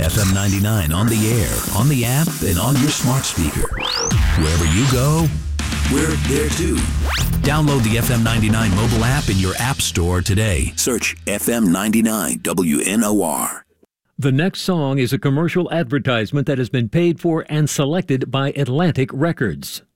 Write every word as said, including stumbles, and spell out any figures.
F M ninety-nine on the air, on the app, and on your smart speaker. Wherever you go, we're there too. Download the F M ninety-nine mobile app in your app store today. Search F M ninety-nine W N O R. The next song is a commercial advertisement that has been paid for and selected by Atlantic Records.